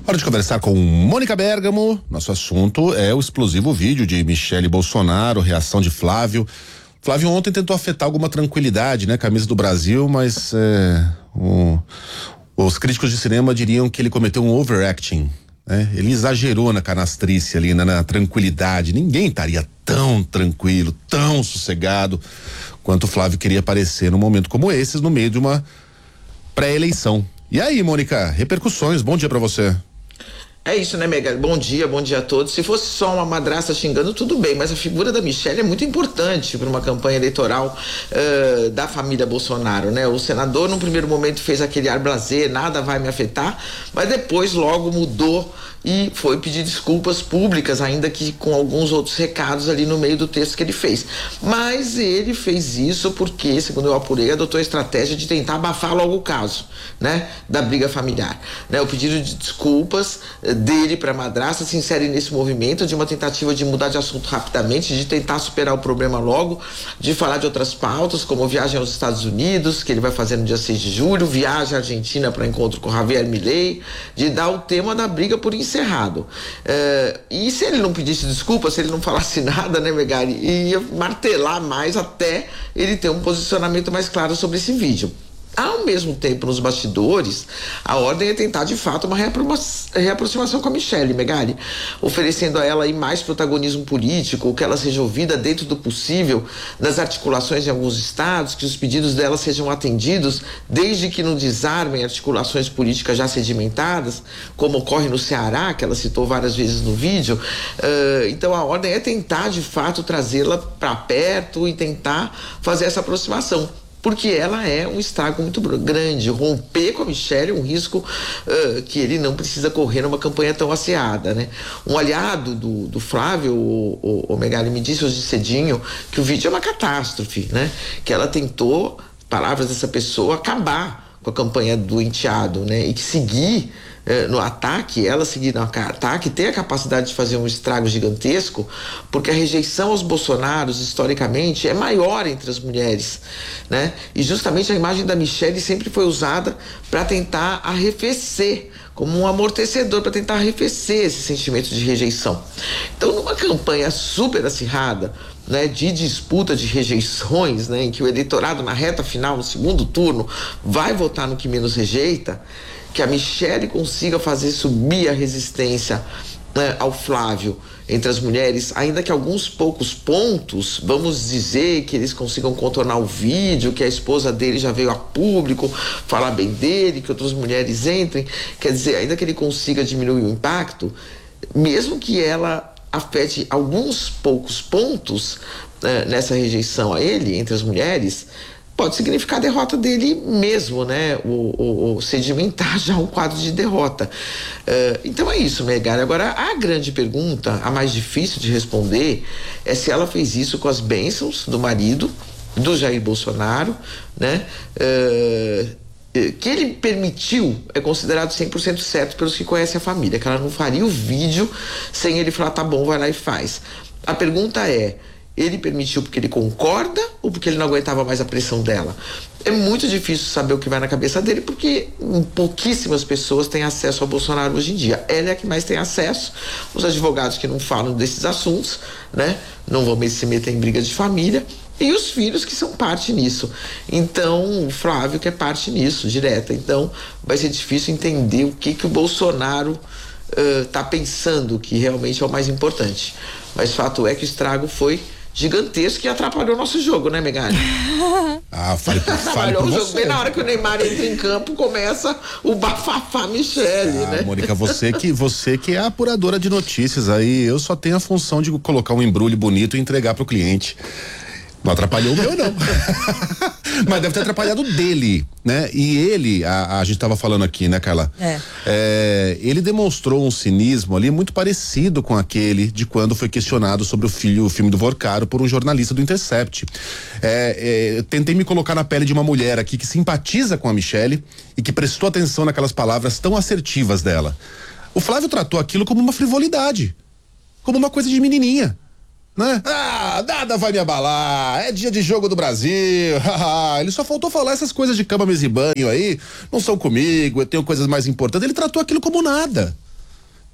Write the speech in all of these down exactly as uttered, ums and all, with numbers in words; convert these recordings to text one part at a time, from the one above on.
Hora de conversar com Mônica Bergamo. Nosso assunto é o explosivo vídeo de Michele Bolsonaro, reação de Flávio. Flávio ontem tentou afetar alguma tranquilidade, né? Camisa do Brasil, mas é, o, os críticos de cinema diriam que ele cometeu um overacting, né? Ele exagerou na canastrice ali, na, na tranquilidade. Ninguém estaria tão tranquilo, tão sossegado quanto o Flávio queria parecer num momento como esse, no meio de uma pré-eleição. E aí, Mônica, repercussões, bom dia pra você. É isso, né, Mega? Bom dia, bom dia a todos. Se fosse só uma madrasta xingando, tudo bem, mas a figura da Michele é muito importante para uma campanha eleitoral uh, da família Bolsonaro, né? O senador, num primeiro momento, fez aquele ar blasé, nada vai me afetar, mas depois logo mudou e foi pedir desculpas públicas, ainda que com alguns outros recados ali no meio do texto que ele fez. Mas ele fez isso porque, segundo eu apurei, adotou a estratégia de tentar abafar logo o caso, né, da briga familiar, né? O pedido de desculpas dele para a madrasta se insere nesse movimento de uma tentativa de mudar de assunto rapidamente, de tentar superar o problema logo, de falar de outras pautas, como viagem aos Estados Unidos, que ele vai fazer no dia seis de julho, viagem à Argentina para encontro com Javier Milei, de dar o tema da briga por encerrado. É, e se ele não pedisse desculpa, se ele não falasse nada, né, Megari, ia martelar mais até ele ter um posicionamento mais claro sobre esse vídeo. Ao mesmo tempo, nos bastidores, a ordem é tentar, de fato, uma reaproximação com a Michele, Megali, oferecendo a ela aí mais protagonismo político, que ela seja ouvida dentro do possível nas articulações em alguns estados, que os pedidos dela sejam atendidos, desde que não desarmem articulações políticas já sedimentadas, como ocorre no Ceará, que ela citou várias vezes no vídeo. Uh, então, a ordem é tentar, de fato, trazê-la para perto e tentar fazer essa aproximação, porque ela é um estrago muito grande. Romper com a Michele é um risco uh, que ele não precisa correr numa campanha tão acirrada, né? Um aliado do, do Flávio, o, o, o Megali, me disse hoje cedinho que o vídeo é uma catástrofe, né? Que ela tentou, palavras dessa pessoa, acabar com a campanha do enteado, né? E que seguir no ataque, ela seguir no ataque, tem a capacidade de fazer um estrago gigantesco, porque a rejeição aos Bolsonaros, historicamente, é maior entre as mulheres, né? E justamente a imagem da Michele sempre foi usada para tentar arrefecer, como um amortecedor, para tentar arrefecer esse sentimento de rejeição. Então, numa campanha super acirrada, né, de disputa de rejeições, né, em que o eleitorado, na reta final, no segundo turno, vai votar no que menos rejeita, que a Michele consiga fazer subir a resistência, né, ao Flávio entre as mulheres, ainda que alguns poucos pontos, vamos dizer que eles consigam contornar o vídeo, que a esposa dele já veio a público falar bem dele, que outras mulheres entrem, quer dizer, ainda que ele consiga diminuir o impacto, mesmo que ela afete alguns poucos pontos, né, nessa rejeição a ele, entre as mulheres, pode significar a derrota dele mesmo, né? O, o, o sedimentar já um quadro de derrota. Uh, então é isso, Megara. Agora, a grande pergunta, a mais difícil de responder, é se ela fez isso com as bênçãos do marido, do Jair Bolsonaro, né? Uh, que ele permitiu, é considerado cem por cento certo pelos que conhecem a família, que ela não faria o vídeo sem ele falar, tá bom, vai lá e faz. A pergunta é, ele permitiu porque ele concorda ou porque ele não aguentava mais a pressão dela? É muito difícil saber o que vai na cabeça dele, porque pouquíssimas pessoas têm acesso ao Bolsonaro hoje em dia. Ela é a que mais tem acesso. Os advogados que não falam desses assuntos, né, não vão se meter em brigas de família, e os filhos que são parte nisso. Então, o Flávio que é parte nisso, direta. Então, vai ser difícil entender o que que o Bolsonaro está uh, pensando, que realmente é o mais importante. Mas fato é que o estrago foi gigantesco e atrapalhou o nosso jogo, né, Megali? Ah, fale por, fale atrapalhou por o jogo. você. Bem na hora que o Neymar entra em campo, começa o bafafá Michele, ah, né? Mônica, você que, você que é a apuradora de notícias aí, eu só tenho a função de colocar um embrulho bonito e entregar pro cliente. Não atrapalhou o meu, não. Mas deve ter atrapalhado dele, né? E ele, a, a gente tava falando aqui, né, Carla? É. É, ele demonstrou um cinismo ali muito parecido com aquele de quando foi questionado sobre o, filho, o filme do Vorcaro por um jornalista do Intercept. É, é, tentei me colocar na pele de uma mulher aqui que simpatiza com a Michele e que prestou atenção naquelas palavras tão assertivas dela. O Flávio tratou aquilo como uma frivolidade, como uma coisa de menininha. Né? Ah, nada vai me abalar, é dia de jogo do Brasil. Ele só faltou falar essas coisas de cama, mesa e banho aí, não são comigo, eu tenho coisas mais importantes. Ele tratou aquilo como nada.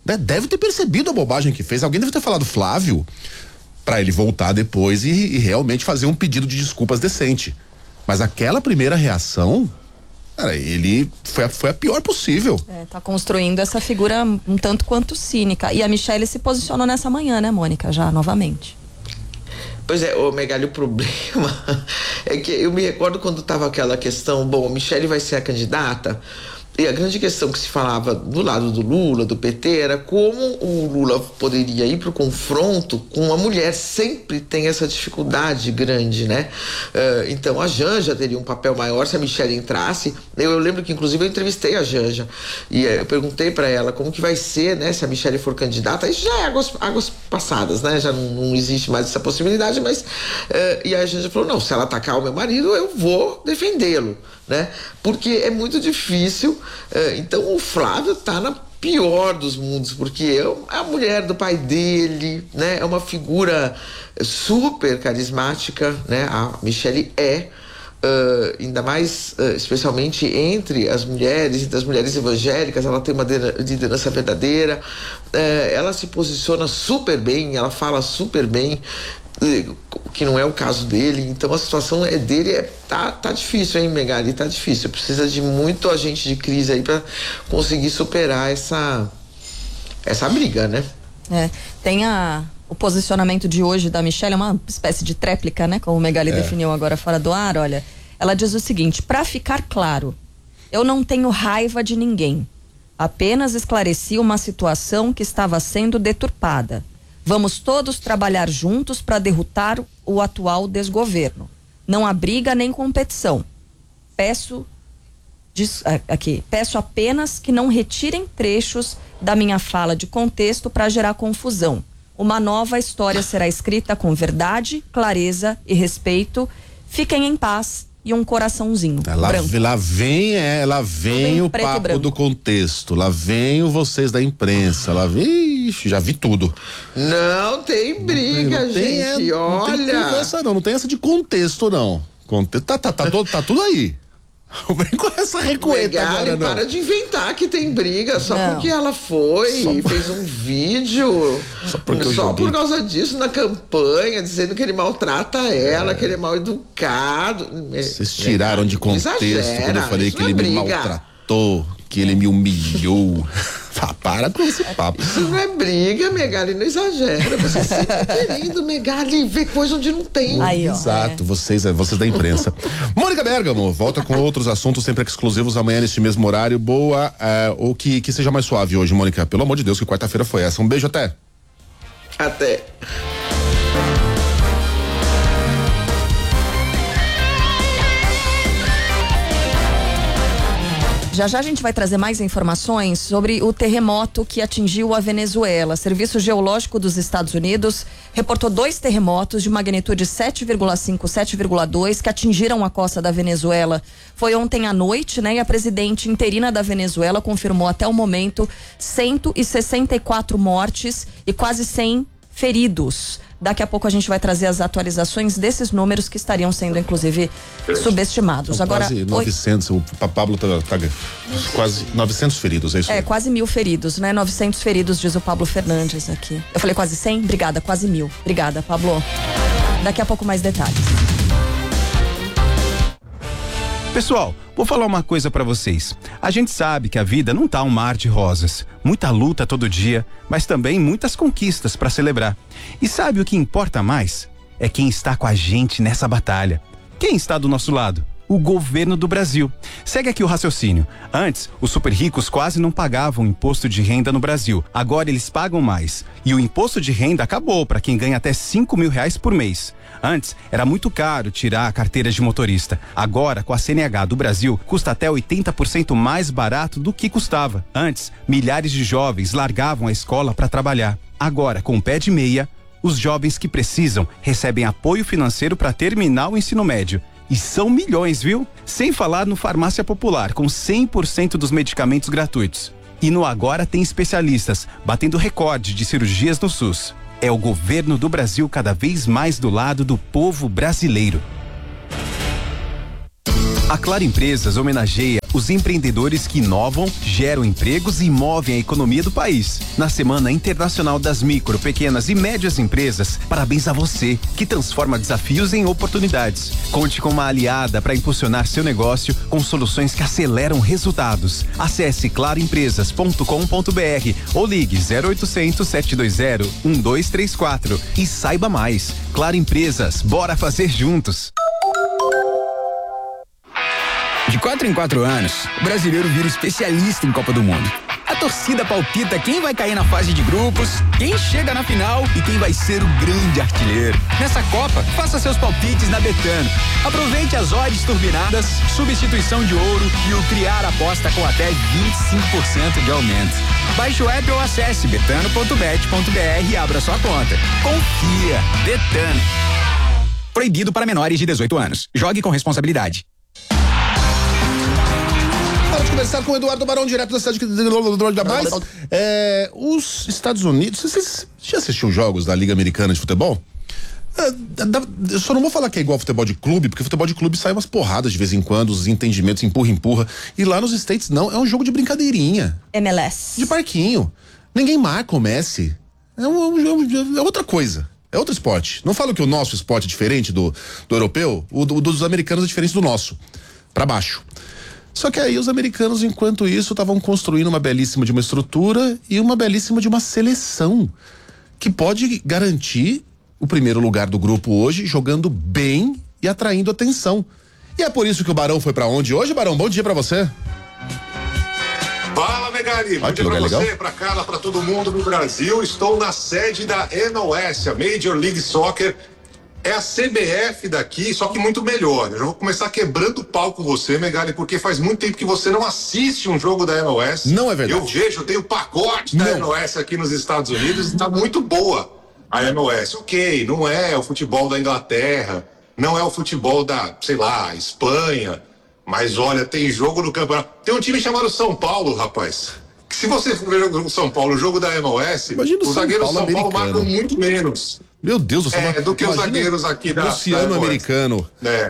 Deve ter percebido a bobagem que fez. Alguém deve ter falado Flávio para ele voltar depois e, e realmente fazer um pedido de desculpas decente. Mas aquela primeira reação, cara, ele foi a, foi a pior possível. É, tá construindo essa figura um tanto quanto cínica. E a Michelle se posicionou nessa manhã, né, Mônica? Já novamente. Pois é, ô Megali, o problema é que eu me recordo quando tava aquela questão, bom, a Michelle vai ser a candidata, e a grande questão que se falava do lado do Lula, do P T, era como o Lula poderia ir para o confronto com uma mulher. Sempre tem essa dificuldade grande, né? Uh, então a Janja teria um papel maior se a Michelle entrasse. Eu, eu lembro que inclusive eu entrevistei a Janja e uh, eu perguntei para ela como que vai ser, né, se a Michelle for candidata. Aí já é águas, águas passadas, né? Já não, não existe mais essa possibilidade, mas uh, e a Janja falou, não, se ela atacar o meu marido, eu vou defendê-lo, né? Porque é muito difícil. Então o Flávio tá na pior dos mundos, porque é a mulher do pai dele, né? É uma figura super carismática, né? A Michelle é, uh, ainda mais, uh, especialmente entre as mulheres, entre as mulheres evangélicas, ela tem uma liderança verdadeira, uh, ela se posiciona super bem, ela fala super bem, que não é o caso dele. Então a situação é dele, é, tá, tá difícil, hein, Megali, tá difícil, precisa de muito agente de crise aí para conseguir superar essa essa briga, né? É, tem a, o posicionamento de hoje da Michelle, é uma espécie de tréplica, né, como o Megali é. definiu agora fora do ar. Olha, ela diz o seguinte: para ficar claro, eu não tenho raiva de ninguém, apenas esclareci uma situação que estava sendo deturpada. Vamos todos trabalhar juntos para derrotar o atual desgoverno. Não há briga nem competição. Peço, diz, aqui, peço apenas que não retirem trechos da minha fala de contexto para gerar confusão. Uma nova história será escrita com verdade, clareza e respeito. Fiquem em paz e um coraçãozinho lá, branco. Lá vem, é, lá vem o papo do contexto, lá vem o vocês da imprensa, lá vem, ixi, já vi tudo. Não tem briga, não tem, gente, é, olha. Não tem conversa não, não tem essa de contexto não. Conte, tá, tá, tá, tá, tá tudo aí. Vem com essa recueta agora, não. Para de inventar que tem briga só não. porque ela foi e por... fez um vídeo só, só por causa disso na campanha, dizendo que ele maltrata ela, é. que ele é mal educado. Vocês tiraram é, de contexto exagera, quando eu falei que ele me maltratou, que ele me humilhou. Ah, para com esse papo. Isso não é briga, Megali, não exagera. Você sempre querendo, Megali, ver coisa onde não tem. Aí, ó, exato, é. vocês, vocês da imprensa. Mônica Bergamo, volta com outros assuntos sempre exclusivos amanhã neste mesmo horário. Boa, é, ou que, que seja mais suave hoje, Mônica. Pelo amor de Deus, que quarta-feira foi essa. Um beijo, até. Até. Já já a gente vai trazer mais informações sobre o terremoto que atingiu a Venezuela. Serviço Geológico dos Estados Unidos reportou dois terremotos de magnitude sete vírgula cinco, sete vírgula dois que atingiram a costa da Venezuela. Foi ontem à noite, né? E a presidente interina da Venezuela confirmou até o momento cento e sessenta e quatro mortes e quase cem feridos. Daqui a pouco a gente vai trazer as atualizações desses números que estariam sendo, inclusive, subestimados. São Agora, quase novecentos, oi... o Pablo tá, tá quase novecentos feridos, é isso? É, quase mil feridos, né? novecentos feridos, diz o Pablo Fernandes aqui. Eu falei quase cem? Obrigada, quase mil. Obrigada, Pablo. Daqui a pouco mais detalhes. Pessoal, vou falar uma coisa pra vocês. A gente sabe que a vida não tá um mar de rosas. Muita luta todo dia, mas também muitas conquistas pra celebrar. E sabe o que importa mais? É quem está com a gente nessa batalha. Quem está do nosso lado? O governo do Brasil. Segue aqui o raciocínio. Antes, os super ricos quase não pagavam imposto de renda no Brasil. Agora eles pagam mais. E o imposto de renda acabou para quem ganha até cinco mil reais por mês. Antes, era muito caro tirar a carteira de motorista. Agora, com a C N H do Brasil, custa até oitenta por cento mais barato do que custava. Antes, milhares de jovens largavam a escola para trabalhar. Agora, com o pé de meia, os jovens que precisam recebem apoio financeiro para terminar o ensino médio. E são milhões, viu? Sem falar no Farmácia Popular, com cem por cento dos medicamentos gratuitos. E no Agora tem especialistas, batendo recorde de cirurgias no SUS. É o governo do Brasil cada vez mais do lado do povo brasileiro. A Claro Empresas homenageia os empreendedores que inovam, geram empregos e movem a economia do país. Na Semana Internacional das Micro, Pequenas e Médias Empresas, parabéns a você, que transforma desafios em oportunidades. Conte com uma aliada para impulsionar seu negócio com soluções que aceleram resultados. Acesse claro empresas ponto com ponto br ou ligue zero oitocentos, sete dois zero, um dois três quatro e saiba mais. Claro Empresas, bora fazer juntos. De quatro em quatro anos, o brasileiro vira especialista em Copa do Mundo. A torcida palpita quem vai cair na fase de grupos, quem chega na final e quem vai ser o grande artilheiro. Nessa Copa, faça seus palpites na Betano. Aproveite as odds turbinadas, substituição de ouro e o criar aposta com até vinte e cinco por cento de aumento. Baixe o app ou acesse betano ponto bet ponto br e abra sua conta. Confia, Betano. Proibido para menores de dezoito anos. Jogue com responsabilidade. Vamos conversar com o Eduardo Barão, direto da cidade de Mais. É, os Estados Unidos, vocês já assistiram jogos da Liga Americana de Futebol? É, eu só não vou falar que é igual futebol de clube, porque futebol de clube sai umas porradas de vez em quando, os entendimentos empurra, empurra. E lá nos States não, é um jogo de brincadeirinha. M L S. De parquinho. Ninguém marca o Messi. É, um, é outra coisa. É outro esporte. Não falo que o nosso esporte é diferente do, do europeu, o do, dos americanos é diferente do nosso. Pra baixo. Só que aí os americanos, enquanto isso, estavam construindo uma belíssima de uma estrutura e uma belíssima de uma seleção que pode garantir o primeiro lugar do grupo hoje, jogando bem e atraindo atenção. E é por isso que o Barão foi pra onde hoje, Barão? Bom dia pra você. Fala, Megali. Bom dia pra você, legal. Pra Carla, pra todo mundo no Brasil. Estou na sede da M L S, a Major League Soccer. É a C B F daqui, só que muito melhor. Eu já vou começar quebrando o pau com você, Megali, porque faz muito tempo que você não assiste um jogo da M L S. Não é verdade. Eu vejo, eu tenho pacote da não. M L S aqui nos Estados Unidos e tá muito boa a M L S. Ok, não é o futebol da Inglaterra, não é o futebol da, sei lá, Espanha, mas olha, tem jogo no campeonato. Tem um time chamado São Paulo, rapaz. Que se você for ver o jogo do São Paulo, o jogo da M L S, imagina os zagueiros do São Paulo marcam muito menos. Meu Deus do céu. É, do que os zagueiros aqui da... Luciano da americano. É.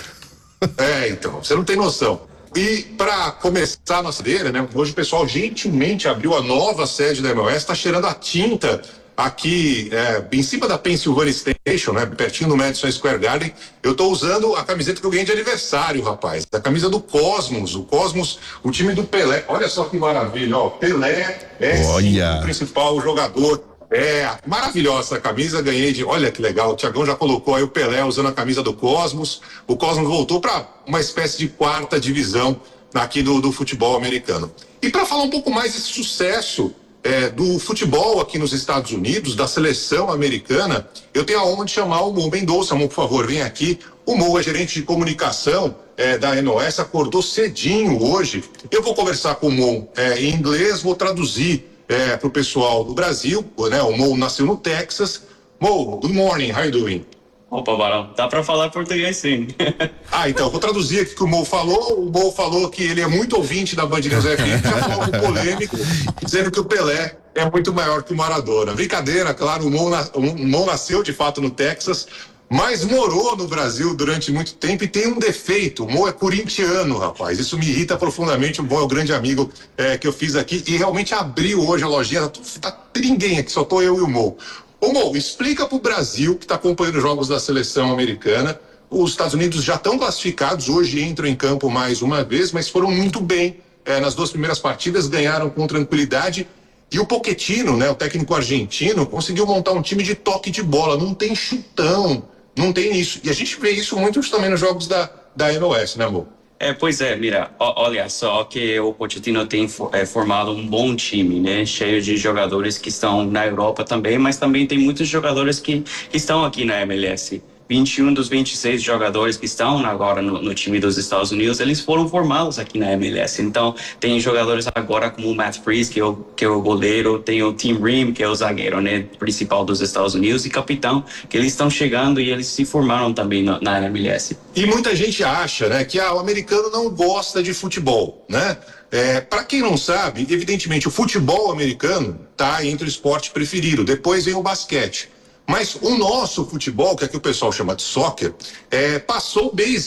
É, então, você não tem noção. E para começar a nossa dele, né? Hoje o pessoal gentilmente abriu a nova sede da M L S, tá cheirando a tinta aqui é, em cima da Pennsylvania Station, né? Pertinho do Madison Square Garden. Eu tô usando a camiseta que eu ganhei de aniversário, rapaz. A camisa do Cosmos. O Cosmos, o time do Pelé. Olha só que maravilha, ó. Pelé é Olha. Sim, o principal jogador. É, maravilhosa essa camisa, ganhei de... Olha que legal, o Thiagão já colocou aí o Pelé usando a camisa do Cosmos. O Cosmos voltou para uma espécie de quarta divisão aqui do, do futebol americano. E para falar um pouco mais desse sucesso é, do futebol aqui nos Estados Unidos, da seleção americana, eu tenho a honra de chamar o Mo Mendonça. Mo, por favor, vem aqui. O Mo é gerente de comunicação é, da M L S, acordou cedinho hoje. Eu vou conversar com o Mo é, em inglês, vou traduzir É, para o pessoal do Brasil, né? O Mo nasceu no Texas. Mo, good morning, how are you doing? Opa, Barão, dá para falar português sim. Ah, então, vou traduzir aqui o que o Mo falou. O Mo falou que ele é muito ouvinte da Band News F M, já falou algo polêmico, dizendo que o Pelé é muito maior que o Maradona. Brincadeira, claro, o Mo, o Mo nasceu de fato no Texas, mas morou no Brasil durante muito tempo e tem um defeito. O Mo é corintiano, rapaz. Isso me irrita profundamente. O Mo é o grande amigo é, que eu fiz aqui e realmente abriu hoje a lojinha. Tá, tá ninguém aqui, só tô eu e o Mo. Ô Mo, explica pro Brasil que tá acompanhando os jogos da seleção americana. Os Estados Unidos já estão classificados, hoje entram em campo mais uma vez, mas foram muito bem é, nas duas primeiras partidas, ganharam com tranquilidade. E o Pochettino, né, o técnico argentino, conseguiu montar um time de toque de bola. Não tem chutão. Não tem isso. E a gente vê isso muito também nos jogos da, da M L S, né, amor? É, pois é, mira, ó, olha só que o Pochettino tem é, formado um bom time, né? Cheio de jogadores que estão na Europa também, mas também tem muitos jogadores que, que estão aqui na M L S. vinte e um dos vinte e seis jogadores que estão agora no, no time dos Estados Unidos, eles foram formados aqui na M L S. Então, tem jogadores agora como o Matt Freese, que é o, que é o goleiro, tem o Tim Ream, que é o zagueiro, né, principal dos Estados Unidos, e capitão, que eles estão chegando e eles se formaram também na, na M L S. E muita gente acha, né, que ah, o americano não gosta de futebol, né? É, para quem não sabe, evidentemente, o futebol americano tá entre o esporte preferido. Depois vem o basquete. Mas o nosso futebol, que aqui o pessoal chama de soccer, é, passou o beisebol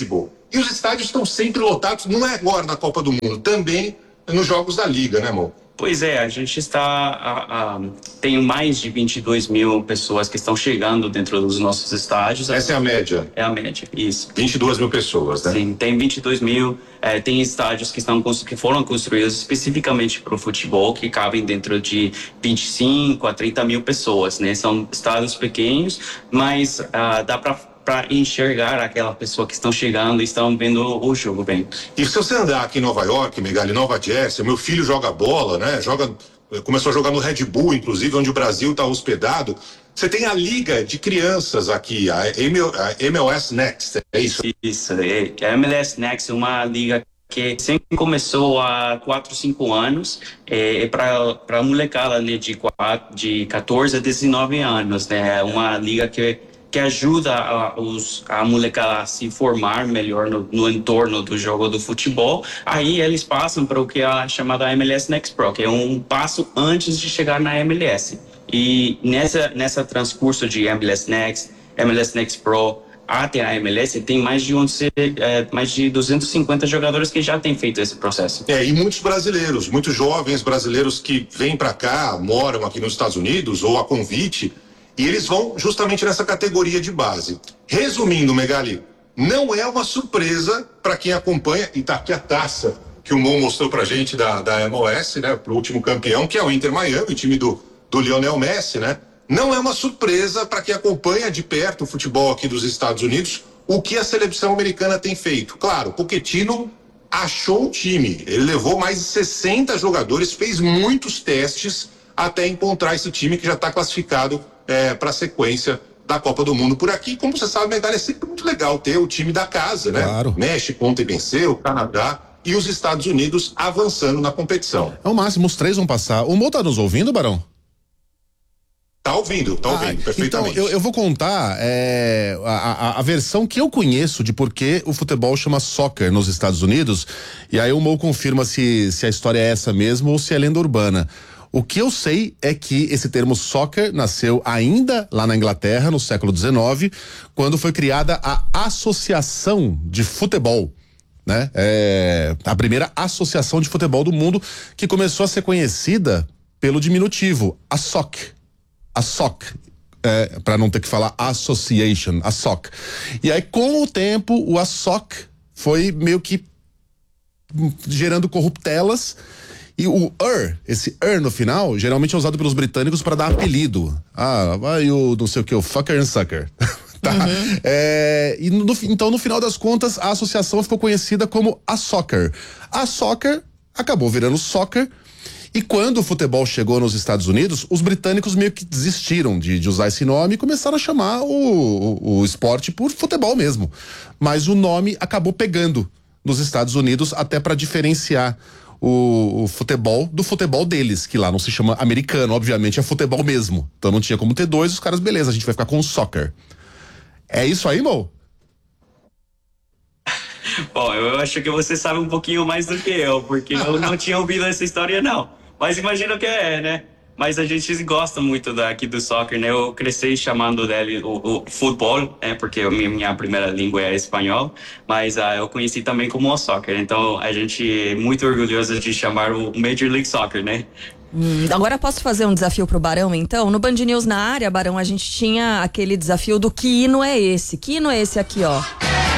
E os estádios estão sempre lotados, não é agora na Copa do Mundo, também nos jogos da Liga, né, Mo? Pois é, a gente está, a, a, tem mais de vinte e dois mil pessoas que estão chegando dentro dos nossos estádios. Essa é a média? É a média, isso. vinte e duas mil pessoas, né? Sim, tem vinte e dois mil, é, tem estádios que, estão, que foram construídos especificamente para o futebol, que cabem dentro de vinte e cinco a trinta mil pessoas, né? São estádios pequenos, mas ah, dá para para enxergar aquela pessoa que estão chegando e estão vendo o jogo bem. E se você andar aqui em Nova York, Megali, Nova Jersey, meu filho joga bola, né? Joga, começou a jogar no Red Bull, inclusive, onde o Brasil está hospedado. Você tem a liga de crianças aqui, a M L S Next, é isso? Isso, é, a M L S Next é uma liga que sempre começou há quatro, cinco anos, é, é para a molecada, né, de, de quatorze a dezenove anos, né? É uma liga que que ajuda a, os, a molecada a se formar melhor no, no entorno do jogo do futebol. Aí eles passam para o que é a chamada M L S Next Pro, que é um passo antes de chegar na M L S. E nessa, nessa transcurso de M L S Next, M L S Next Pro até a M L S, tem mais de, onze, é, mais de duzentos e cinquenta jogadores que já têm feito esse processo. É, e muitos brasileiros, muitos jovens brasileiros que vêm para cá, moram aqui nos Estados Unidos ou a convite, e eles vão justamente nessa categoria de base. Resumindo, Megali, não é uma surpresa para quem acompanha, e tá aqui a taça que o Mo mostrou pra gente da, da M L S, né, pro último campeão, que é o Inter Miami, o time do, do Lionel Messi, né? Não é uma surpresa para quem acompanha de perto o futebol aqui dos Estados Unidos, o que a seleção americana tem feito. Claro, Pochettino achou o time, ele levou mais de sessenta jogadores, fez muitos testes até encontrar esse time que já está classificado É, para a sequência da Copa do Mundo por aqui. Como você sabe, Megali, é sempre muito legal ter o time da casa, né? Claro. México ontem venceu, o Canadá e os Estados Unidos avançando na competição. É o máximo, os três vão passar. O Mo tá nos ouvindo, Barão? Tá ouvindo, tá ouvindo, ah, perfeitamente. Então, eu, eu vou contar é, a, a, a versão que eu conheço de por que o futebol chama soccer nos Estados Unidos, e aí o Mo confirma se, se a história é essa mesmo ou se é lenda urbana. O que eu sei é que esse termo soccer nasceu ainda lá na Inglaterra, no século dezenove, quando foi criada a Associação de Futebol, né? É, a primeira associação de futebol do mundo, que começou a ser conhecida pelo diminutivo, a S O C. A S O C. É, para não ter que falar association, a S O C. E aí, com o tempo, o A S O C foi meio que gerando corruptelas. E o er, esse er no final, geralmente é usado pelos britânicos para dar apelido. Ah, vai o não sei o que, o fucker and sucker. Tá? Uhum. É, e no, então, no final das contas, a associação ficou conhecida como a Soccer. A Soccer acabou virando soccer. E quando o futebol chegou nos Estados Unidos, os britânicos meio que desistiram de, de usar esse nome e começaram a chamar o, o, o esporte por futebol mesmo. Mas o nome acabou pegando nos Estados Unidos até para diferenciar O, o futebol do futebol deles, que lá não se chama americano, obviamente é futebol mesmo. Então não tinha como ter dois, os caras, beleza, a gente vai ficar com o soccer. É isso aí, Mo? Bom, eu acho que você sabe um pouquinho mais do que eu, porque eu não tinha ouvido essa história, não. Mas imagino que é, né? Mas a gente gosta muito daqui do soccer, né? Eu cresci chamando dele o, o futebol, né? Porque a minha, minha primeira língua é espanhol, mas uh, eu conheci também como o soccer. Então a gente é muito orgulhoso de chamar o Major League Soccer, né? Hum, agora posso fazer um desafio pro Barão, então? No Band News na área, Barão, a gente tinha aquele desafio do que hino é esse? Que hino é esse aqui, ó?